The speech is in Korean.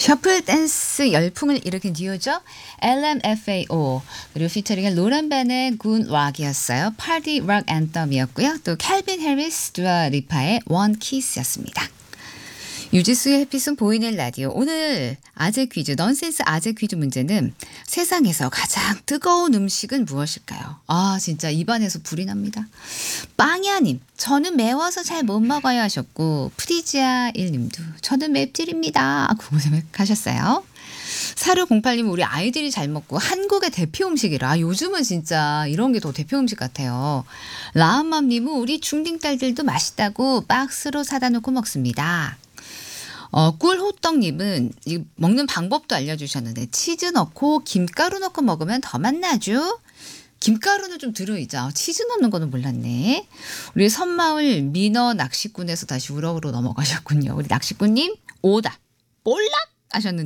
셔플 댄스 열풍을 일으킨 듀오죠. LMFAO 그리고 피처링의 로란 벤의 군 락이었어요. 파티 락 앤썸이었고요. 또 캘빈 해리스 두아 리파의 원 키스였습니다. 유지수의 해피슨 보이는 라디오. 오늘 아재 퀴즈, 넌센스 아재 퀴즈 문제는 세상에서 가장 뜨거운 음식은 무엇일까요? 아, 진짜 입안에서 불이 납니다. 빵야님, 저는 매워서 잘 못 먹어요 하셨고, 프리지아1님도 저는 맵찔입니다. 고생하셨어요. 4608님, 우리 아이들이 잘 먹고 한국의 대표 음식이라. 아, 요즘은 진짜 이런 게 더 대표 음식 같아요. 라한맘님은 우리 중딩 딸들도 맛있다고 박스로 사다 놓고 먹습니다. 꿀호떡님은 먹는 방법도 알려주셨는데 치즈 넣고 김가루 넣고 먹으면 더 맛나죠? 김가루는 좀 들어있죠. 치즈 넣는 거는 몰랐네. 우리 섬마을 민어 낚시꾼에서 다시 우럭으로 넘어가셨군요. 우리 낚시꾼님 오다 볼락 하셨는데